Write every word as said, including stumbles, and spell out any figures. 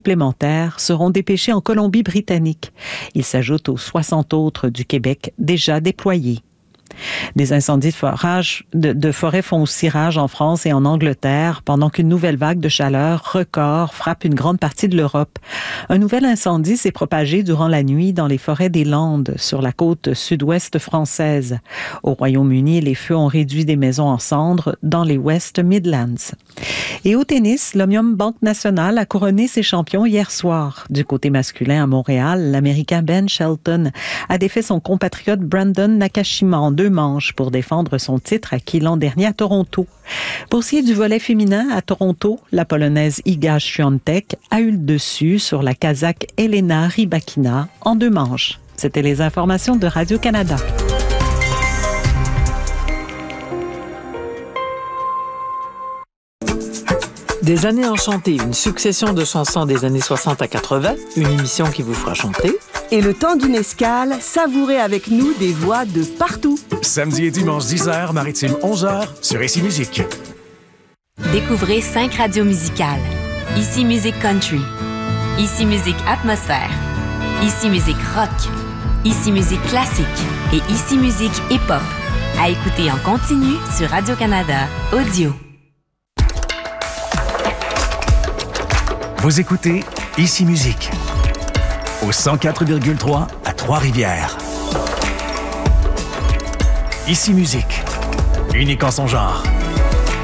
supplémentaires seront dépêchés en Colombie-Britannique. Ils s'ajoutent aux soixante autres du Québec déjà déployés. Des incendies de, forage, de, de forêt font aussi rage en France et en Angleterre pendant qu'une nouvelle vague de chaleur record frappe une grande partie de l'Europe. Un nouvel incendie s'est propagé durant la nuit dans les forêts des Landes, sur la côte sud-ouest française. Au Royaume-Uni, les feux ont réduit des maisons en cendres dans les West Midlands. Et au tennis, l'Omnium Banque Nationale a couronné ses champions hier soir. Du côté masculin à Montréal, l'Américain Ben Shelton a défait son compatriote Brandon Nakashima en deux manches pour défendre son titre acquis l'an dernier à Toronto. Pour ce qui est du volet féminin, à Toronto, la Polonaise Iga Świątek a eu le dessus sur la Kazakh Elena Rybakina en deux manches. C'était les informations de Radio-Canada. Des années enchantées, une succession de chansons des années soixante à quatre-vingts, une émission qui vous fera chanter. Et le temps d'une escale, savourez avec nous des voix de partout. Samedi et dimanche dix heures, maritime onze heures, sur Ici Musique. Découvrez cinq radios musicales. Ici Musique Country, Ici Musique Atmosphère, Ici Musique Rock, Ici Musique Classique et Ici Musique Hip-Hop. À écouter en continu sur Radio-Canada Audio. Vous écoutez Ici Musique, au cent quatre virgule trois à Trois-Rivières. Ici Musique, unique en son genre.